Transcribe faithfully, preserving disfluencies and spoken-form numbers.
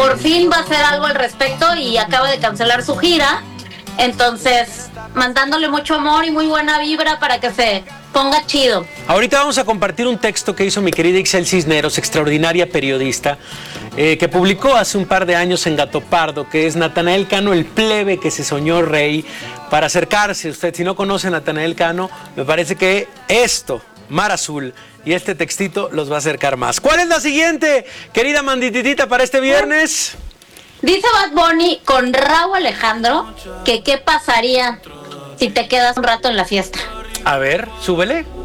por fin va a hacer algo al respecto y acaba de cancelar su gira. Entonces, mandándole mucho amor y muy buena vibra para que se ponga chido. Ahorita vamos a compartir un texto que hizo mi querida Ixel Cisneros, extraordinaria periodista, eh, que publicó hace un par de años en Gato Pardo, que es Natanael Cano, el plebe que se soñó rey, para acercarse. Usted, si no conoce a Natanael Cano, me parece que esto, Mar Azul, y este textito los va a acercar más. ¿Cuál es la siguiente, querida Mandititita, para este viernes? Dice Bad Bunny con Rauw Alejandro que qué pasaría si te quedas un rato en la fiesta. A ver, súbele.